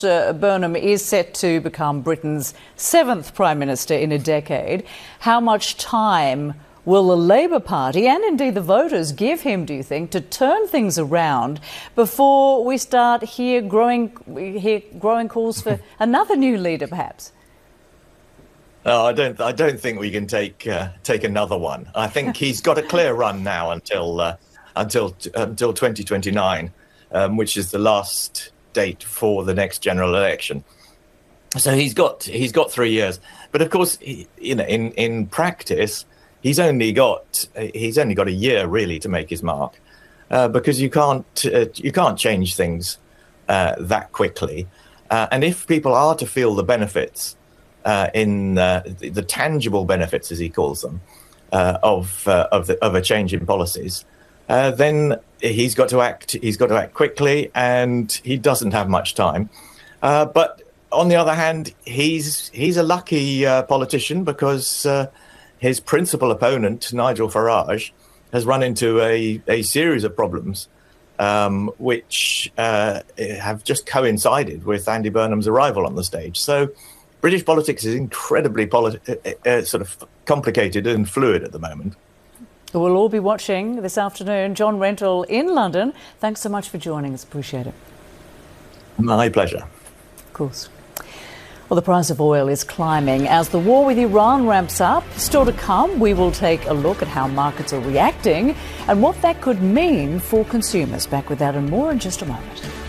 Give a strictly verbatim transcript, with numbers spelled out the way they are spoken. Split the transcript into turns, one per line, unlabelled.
Uh, Burnham is set to become Britain's seventh Prime Minister in a decade. How much time will the Labour Party and indeed the voters give him, do you think, to turn things around before we start here growing, hear growing calls for another new leader, perhaps?
No, I don't. I don't think we can take uh, take another one. I think he's got a clear run now until uh, until until twenty twenty-nine, um, which is the last date for the next general election. So he's got he's got three years. But of course, he, you know, in in practice, he's only got he's only got a year really to make his mark, uh, because you can't uh, you can't change things uh, that quickly. Uh, and if people are to feel the benefits, uh, in uh, the, the tangible benefits, as he calls them, uh, of uh, of the, of a change in policies, uh, then he's got to act. He's got to act quickly, and he doesn't have much time. Uh, but on the other hand, he's he's a lucky uh, politician because uh, his principal opponent, Nigel Farage, has run into a a series of problems, um, which uh, have just coincided with Andy Burnham's arrival on the stage. So British politics is incredibly politi- uh, sort of complicated and fluid at the moment.
We'll all be watching this afternoon. John Rentoul in London, thanks so much for joining us. Appreciate it.
My pleasure.
Of course. Well, the price of oil is climbing as the war with Iran ramps up. Still to come, we will take a look at how markets are reacting and what that could mean for consumers. Back with that and more in just a moment.